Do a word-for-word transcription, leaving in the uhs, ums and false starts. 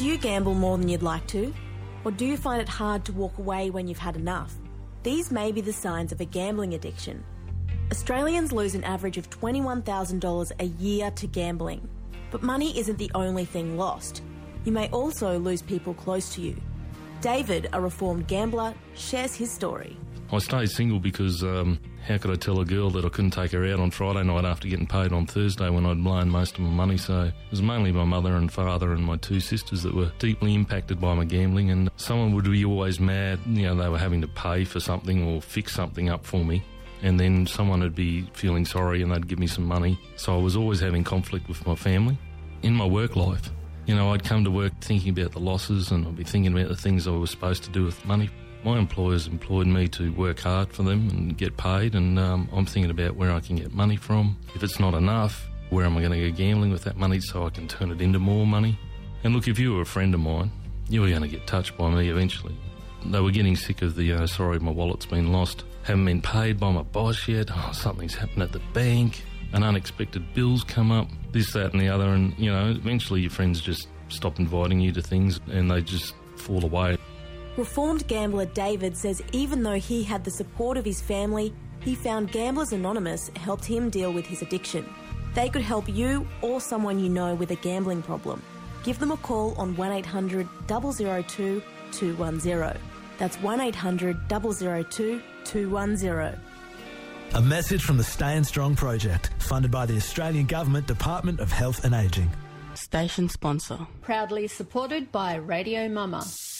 Do you gamble more than you'd like to? Or do you find it hard to walk away when you've had enough? These may be the signs of a gambling addiction. Australians lose an average of twenty-one thousand dollars a year to gambling. But money isn't the only thing lost. You may also lose people close to you. David, a reformed gambler, shares his story. I stayed single because um, how could I tell a girl that I couldn't take her out on Friday night after getting paid on Thursday when I'd blown most of my money? So it was mainly my mother and father and my two sisters that were deeply impacted by my gambling, and someone would be always mad, you know, they were having to pay for something or fix something up for me, and then someone would be feeling sorry and they'd give me some money. So I was always having conflict with my family. In my work life, you know, I'd come to work thinking about the losses and I'd be thinking about the things I was supposed to do with money. My employers employed me to work hard for them and get paid, and um, I'm thinking about where I can get money from. If it's not enough, where am I going to go gambling with that money so I can turn it into more money? And look, if you were a friend of mine, you were going to get touched by me eventually. They were getting sick of the, uh, sorry, my wallet's been lost, haven't been paid by my boss yet, oh, something's happened at the bank, and unexpected bills come up, this, that and the other, and, you know, eventually your friends just stop inviting you to things and they just fall away. Reformed gambler David says even though he had the support of his family, he found Gamblers Anonymous helped him deal with his addiction. They could help you or someone you know with a gambling problem. Give them a call on one eight hundred, zero zero two, two one zero. That's one eight hundred, zero zero two, two one zero. A message from the Staying Strong project, funded by the Australian Government Department of Health and Ageing. Station sponsor. Proudly supported by Radio Mama.